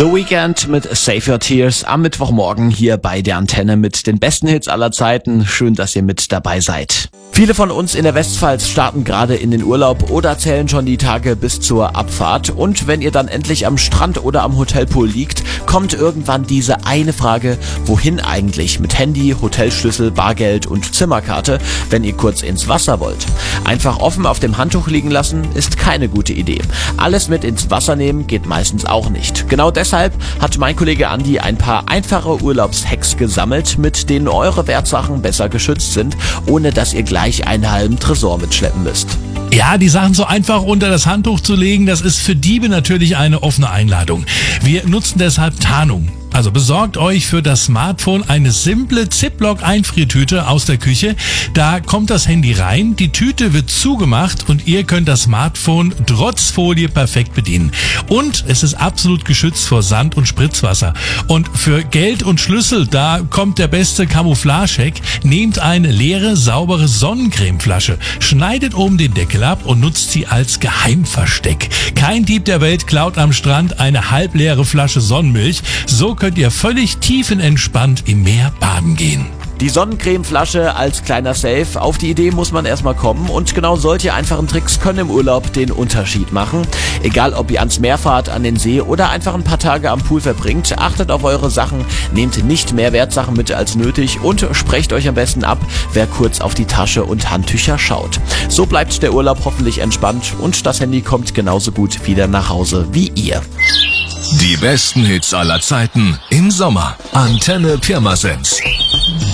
The Weeknd mit Save Your Tears am Mittwochmorgen hier bei der Antenne mit den besten Hits aller Zeiten. Schön, dass ihr mit dabei seid. Viele von uns in der Westpfalz starten gerade in den Urlaub oder zählen schon die Tage bis zur Abfahrt. Und wenn ihr dann endlich am Strand oder am Hotelpool liegt, kommt irgendwann diese eine Frage: Wohin eigentlich mit Handy, Hotelschlüssel, Bargeld und Zimmerkarte, wenn ihr kurz ins Wasser wollt? Einfach offen auf dem Handtuch liegen lassen ist keine gute Idee. Alles mit ins Wasser nehmen geht meistens auch nicht. Genau deshalb hat mein Kollege Andi ein paar einfache Urlaubshacks gesammelt, mit denen eure Wertsachen besser geschützt sind, ohne dass ihr gleich einen halben Tresor mitschleppen müsst. Ja, die Sachen so einfach unter das Handtuch zu legen, das ist für Diebe natürlich eine offene Einladung. Wir nutzen deshalb Tarnung. Also besorgt euch für das Smartphone eine simple Ziploc-Einfriertüte aus der Küche. Da kommt das Handy rein, die Tüte wird zugemacht und ihr könnt das Smartphone trotz Folie perfekt bedienen. Und es ist absolut geschützt vor Sand und Spritzwasser. Und für Geld und Schlüssel, da kommt der beste Camouflage-Hack. Nehmt eine leere, saubere Sonnencremeflasche, schneidet oben den Deckel ab und nutzt sie als Geheimversteck. Kein Dieb der Welt klaut am Strand eine halbleere Flasche Sonnenmilch. So könnt ihr völlig tiefenentspannt im Meer baden gehen. Die Sonnencremeflasche als kleiner Safe, auf die Idee muss man erstmal kommen, und genau solche einfachen Tricks können im Urlaub den Unterschied machen. Egal ob ihr ans Meer fahrt, an den See oder einfach ein paar Tage am Pool verbringt, achtet auf eure Sachen, nehmt nicht mehr Wertsachen mit als nötig und sprecht euch am besten ab, wer kurz auf die Tasche und Handtücher schaut. So bleibt der Urlaub hoffentlich entspannt und das Handy kommt genauso gut wieder nach Hause wie ihr. Die besten Hits aller Zeiten im Sommer. Antenne Pirmasens.